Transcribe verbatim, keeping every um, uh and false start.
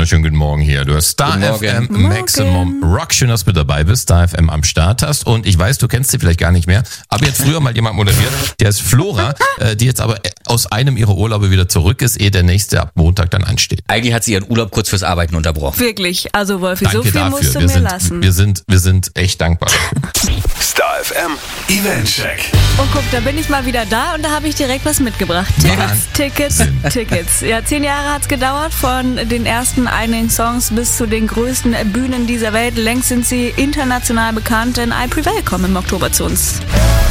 wunderschönen guten Morgen hier. Du hast Star F M Maximum Rock. Schön, dass du dabei bist, Star F M am Start hast. Und ich weiß, du kennst sie vielleicht gar nicht mehr, aber jetzt früher mal jemand moderiert, der ist Flora, äh, die jetzt aber aus einem ihrer Urlaube wieder zurück ist, ehe der nächste ab Montag dann ansteht. Eigentlich hat sie ihren Urlaub kurz fürs Arbeiten unterbrochen. Wirklich, also Wolfi, Danke so viel dafür. musst du wir mir sind, lassen. Wir sind, wir sind echt dankbar. Star F M Eventcheck. Und guck, da bin ich mal wieder da und da habe ich direkt was mitgebracht. Tickets, Tickets, Tickets. Ja, zehn Jahre hat's gedauert, von den ersten eigenen Songs bis zu den größten Bühnen dieser Welt. Längst sind sie international bekannt, denn I Prevail kommen im Oktober zu uns.